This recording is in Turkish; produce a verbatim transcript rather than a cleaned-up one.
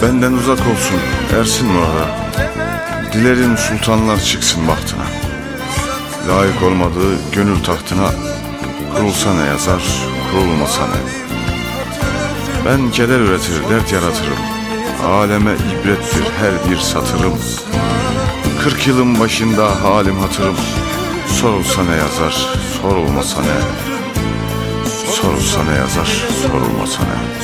benden uzak olsun ersin orada. Dilerim sultanlar çıksın bahtına. Layık olmadığı gönül tahtına, kurulsa ne yazar, kurulmasa ne. Ben keder üretir, dert yaratırım. Aleme ibrettir her bir satırım. Kırk yılın başında halim hatırım. Sorulsa ne yazar, sorulmasa ne. Sorulsa ne yazar, sorulmasa ne.